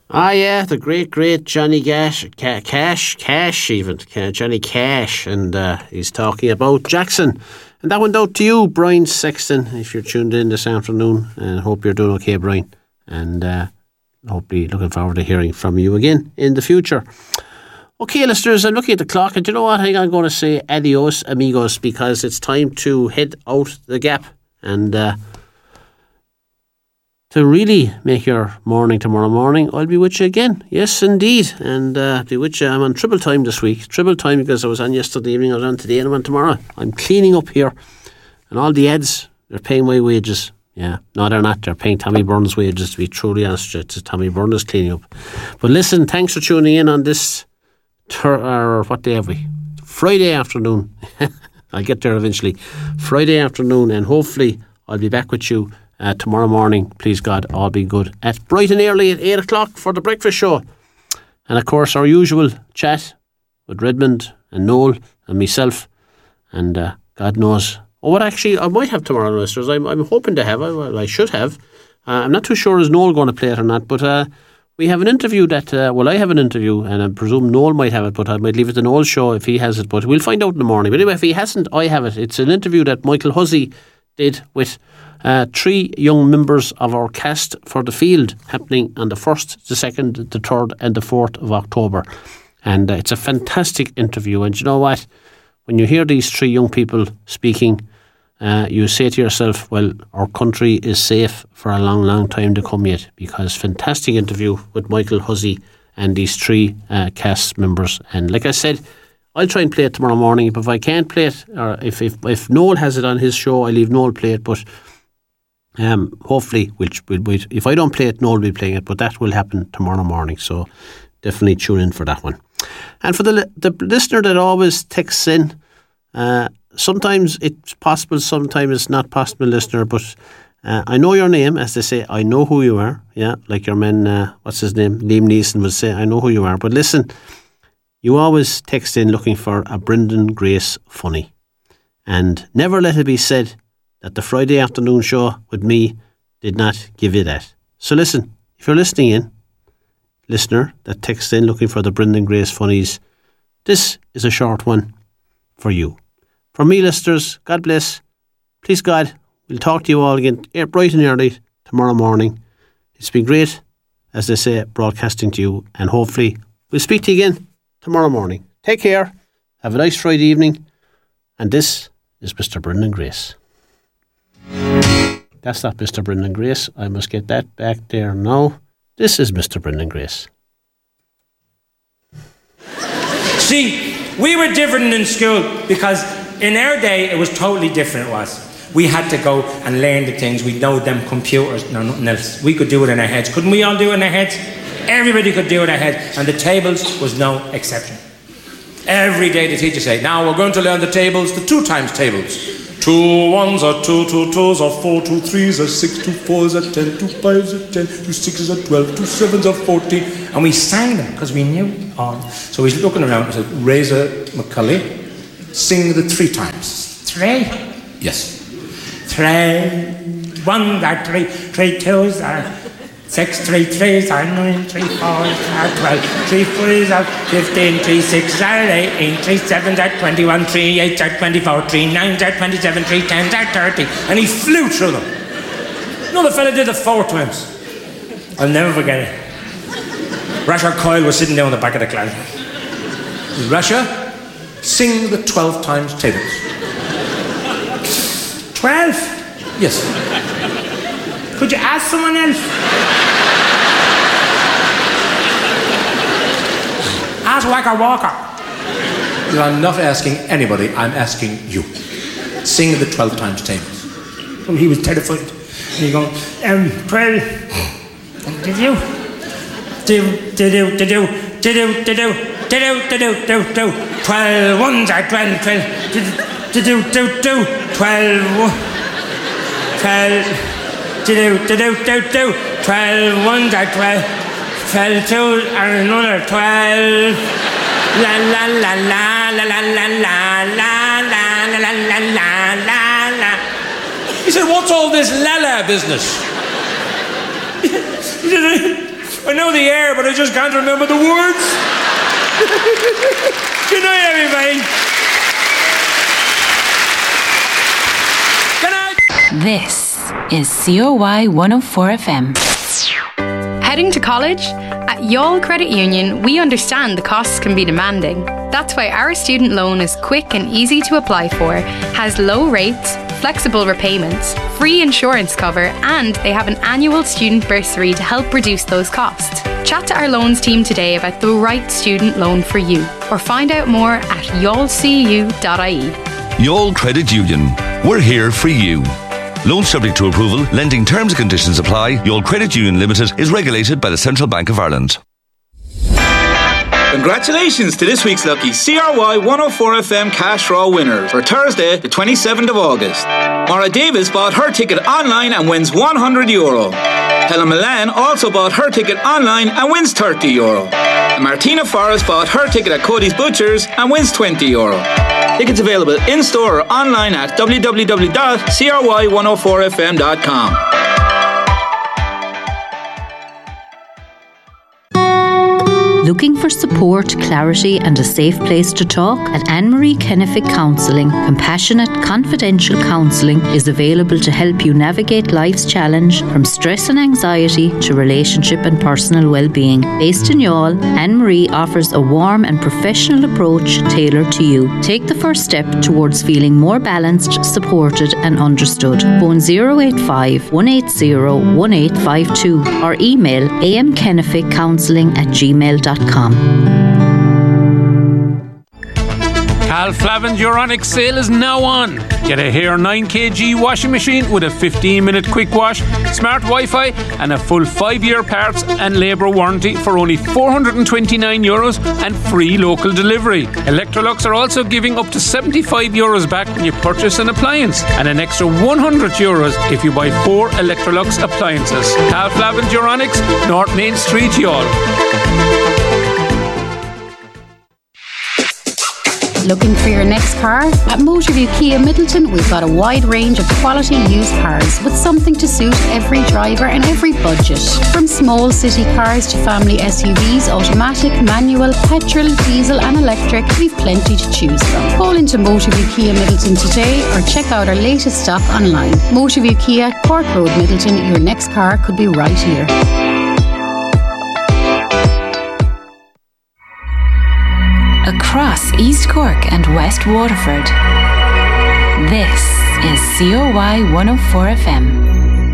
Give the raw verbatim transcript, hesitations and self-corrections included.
Ah, yeah, the great, great Johnny Cash, Ca- Cash, Cash even, Ca- Johnny Cash, and uh, he's talking about Jackson. And that went out to you, Brian Sexton, if you're tuned in this afternoon, and hope you're doing okay, Brian. And uh, hopefully looking forward to hearing from you again in the future. Okay, listeners, I'm looking at the clock, and do you know what? I think I'm going to say adios, amigos, because it's time to head out the gap and uh, to really make your morning tomorrow morning. I'll be with you again. Yes, indeed. And uh, be with you. I'm on triple time this week. Triple time because I was on yesterday evening, I was on today, and I'm on tomorrow. I'm cleaning up here. And all the ads, they're paying my wages. Yeah, no, they're not. They're paying Tommy Byrne's wages, to be truly honest. It's Tommy Byrne is cleaning up. But listen, thanks for tuning in on this, ter- or what day have we? Friday afternoon. I'll get there eventually. Friday afternoon, and hopefully I'll be back with you Uh, tomorrow morning, please God, all be good, at bright and early at eight o'clock for the breakfast show. And of course, our usual chat with Redmond and Noel and myself. And uh, God knows. Oh, what actually I might have tomorrow, listeners. I'm, I'm hoping to have. I, well, I should have. Uh, I'm not too sure is Noel going to play it or not. But uh, we have an interview that, uh, well, I have an interview, and I presume Noel might have it, but I might leave it to Noel's show if he has it. But we'll find out in the morning. But anyway, if he hasn't, I have it. It's an interview that Michael Hussey did with Uh, three young members of our cast for the field, happening on the first, the second, the third and the fourth of October. And uh, it's a fantastic interview. And you know what? When you hear these three young people speaking, uh, you say to yourself, well, our country is safe for a long, long time to come yet, because fantastic interview with Michael Hussey and these three uh, cast members. And like I said, I'll try and play it tomorrow morning. But if I can't play it, or if, if, if Noel has it on his show, I leave Noel play it. But Um, hopefully, we'll, we'll, we'll, if I don't play it, Noel will be playing it, but that will happen tomorrow morning, so definitely tune in for that one. And for the the listener that always texts in, uh, sometimes it's possible, sometimes it's not possible, listener, but uh, I know your name, as they say, I know who you are, yeah, like your man, uh, what's his name, Liam Neeson would say, I know who you are, but listen, you always text in looking for a Brendan Grace funny, and never let it be said that the Friday afternoon show with me did not give you that. So listen, if you're listening in, listener that texts in looking for the Brendan Grace funnies, this is a short one for you. From me, listeners, God bless. Please God, we'll talk to you all again bright and early tomorrow morning. It's been great, as they say, broadcasting to you, and hopefully we'll speak to you again tomorrow morning. Take care, have a nice Friday evening, and this is Mister Brendan Grace. That's not Mister Brendan Grace. I must get that back there now. This is Mister Brendan Grace. See, we were different in school because in our day it was totally different. It was. We had to go and learn the things. We know them computers, no nothing else. We could do it in our heads. Couldn't we all do it in our heads? Everybody could do it in their heads, and the tables was no exception. Every day the teacher said, now we're going to learn the tables, the two times tables. Two ones are two, two twos are four, two threes are six, two fours are ten, two fives are ten, two sixes are twelve, two sevens are fourteen. And we sang them because we knew all. So he's looking around and said, Razor McCulley, sing the three times. Three? Yes. Three ones are three, three twos are six, three threes are nine, three fours are twelve, three fours are fifteen, three sixes are eighteen, three sevens are twenty-one, three eights are twenty-four, three nines are twenty-seven, three tens are thirty. And he flew through them. You know, the fella did it four times. I'll never forget it. Rasher Coyle was sitting down in the back of the class. Rasher, sing the twelve times tables. Twelve? Yes. Could you ask someone else? Ask Wacker Walker. I'm not asking anybody, I'm asking you. Sing the twelve times tables. Well, he was terrified. And he goes, um, twelve. Did you? Do, do, do, do, do, do, do, do, do, do, do, do, do. Twelve ones are twelve, twelve, do, do, do, do, twelve, twelve. Do do do do do. Twelve ones are twelve. Twelve twos are another twelve. La la la la la la la la la la la la la la la. He said, "What's all this la la business?" I know the air, but I just can't remember the words. Good night, everybody. Good night. This is C O Y one oh four F M. Heading to college? At Youghal Credit Union, we understand the costs can be demanding. That's why our student loan is quick and easy to apply for, has low rates, flexible repayments, free insurance cover, and they have an annual student bursary to help reduce those costs. Chat to our loans team today about the right student loan for you, or find out more at youghal c u dot I E. Youghal Credit Union. We're here for you. Loan subject to approval. Lending terms and conditions apply. Youghal Credit Union Limited is regulated by the Central Bank of Ireland. Congratulations to this week's lucky C R Y one oh four F M cash draw winners for Thursday the twenty-seventh of August. Maura Davis bought her ticket online and wins one hundred euro. Helen Milan also bought her ticket online and wins thirty euro. And Martina Forrest bought her ticket at Cody's Butchers and wins twenty euro. Tickets available in-store or online at w w w dot c r y one oh four f m dot com. Looking for support, clarity and a safe place to talk? At Anne-Marie Kennefic Counselling, compassionate, confidential counselling is available to help you navigate life's challenge from stress and anxiety to relationship and personal well-being. Based in Youghal, Anne-Marie offers a warm and professional approach tailored to you. Take the first step towards feeling more balanced, supported and understood. Phone zero eight five, one eight zero, one eight five two or email amkenneficcounselling at gmail dot com. Cal Flavin's Euronics sale is now on. Get a Hare nine kilogram washing machine with a fifteen minute quick wash, smart Wi-Fi and a full five year parts and labour warranty for only four hundred twenty-nine euros and free local delivery. Electrolux are also giving up to seventy-five euros back when you purchase an appliance and an extra one hundred euros if you buy four Electrolux appliances. Cal Flavin's Euronics, North Main Street, Youghal. Looking for your next car? At Motorview Kia Middleton, we've got a wide range of quality used cars with something to suit every driver and every budget. From small city cars to family S U Vs, automatic, manual, petrol, diesel and electric, we've plenty to choose from. Call into Motorview Kia Middleton today or check out our latest stock online. Motorview Kia, Cork Road, Middleton. Your next car could be right here. Across East Cork and West Waterford. This is C O Y one oh four F M.